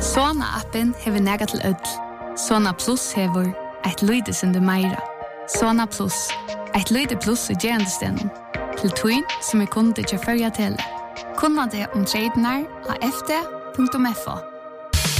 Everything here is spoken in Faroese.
Sona-appen hever nega til ødel. Sona Plus hever et lydesende meira. Sona Plus, et lyde plus i gerandestenen. Til tøyn som kunde til førja til. Kunna det om tradenar av fd.fo.